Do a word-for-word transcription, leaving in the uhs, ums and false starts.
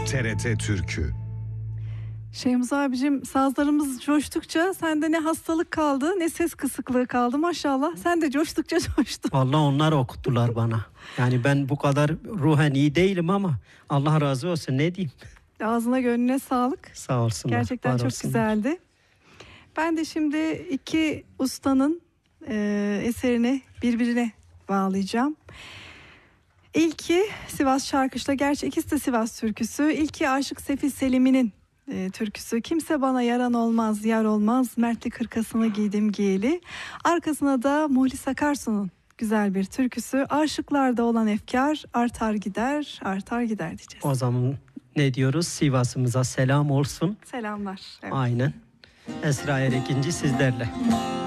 T R T Türkü. Şeyhmuz abicim, sazlarımız coştukça sende ne hastalık kaldı ne ses kısıklığı kaldı maşallah. Sen de coştukça coştun. Vallahi onlar okuttular bana. Yani ben bu kadar ruhen iyi değilim ama Allah razı olsun, ne diyeyim. Ağzına gönlüne sağlık. Sağ olsunlar. Gerçekten çok olsunlar. güzeldi. Ben de şimdi iki ustanın e, eserini birbirine bağlayacağım. İlki Sivas Şarkışla, gerçi ikisi de Sivas türküsü. İlki Aşık Sefil Selimi'nin e, türküsü. Kimse bana yaran olmaz, yar olmaz, mertlik hırkasını giydim giyeli. Arkasına da Muhlis Akarsu'nun güzel bir türküsü. Aşıklarda olan efkar artar gider, artar gider diyeceğiz. O zaman ne diyoruz? Sivas'ımıza selam olsun. Selamlar. Evet. Aynen. Esra Erekinci sizlerle.